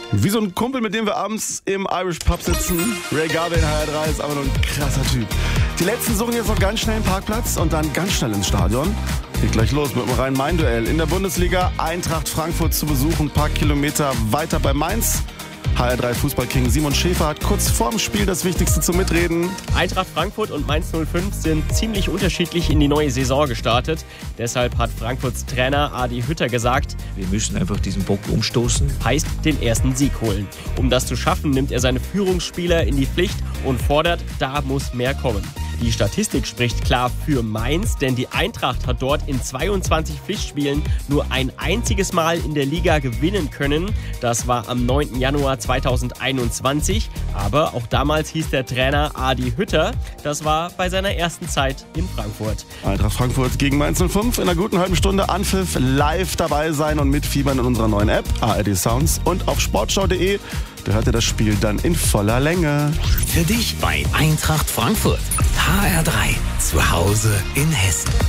Wie so ein Kumpel, mit dem wir abends im Irish Pub sitzen. Ray Garvey in HR3 ist aber nur ein krasser Typ. Die Letzten suchen jetzt noch ganz schnell einen Parkplatz und dann ganz schnell ins Stadion. Geht gleich los mit dem Rhein-Main-Duell. In der Bundesliga Eintracht Frankfurt zu besuchen, ein paar Kilometer weiter bei Mainz. HR3 Fußballking Simon Schäfer hat kurz vorm Spiel das Wichtigste zum Mitreden. Eintracht Frankfurt und Mainz 05 sind ziemlich unterschiedlich in die neue Saison gestartet. Deshalb hat Frankfurts Trainer Adi Hütter gesagt, wir müssen einfach diesen Bock umstoßen. Heißt den ersten Sieg holen. Um das zu schaffen, nimmt er seine Führungsspieler in die Pflicht und fordert, da muss mehr kommen. Die Statistik spricht klar für Mainz, denn die Eintracht hat dort in 22 Pflichtspielen nur ein einziges Mal in der Liga gewinnen können. Das war am 9. Januar 2021. Aber auch damals hieß der Trainer Adi Hütter. Das war bei seiner ersten Zeit in Frankfurt. Eintracht Frankfurt gegen Mainz 05 in einer guten halben Stunde Anpfiff, live dabei sein und mitfiebern in unserer neuen App ARD Sounds und auf sportschau.de. Da hört ihr das Spiel dann in voller Länge. Für dich bei Eintracht Frankfurt. HR3. Zu Hause in Hessen.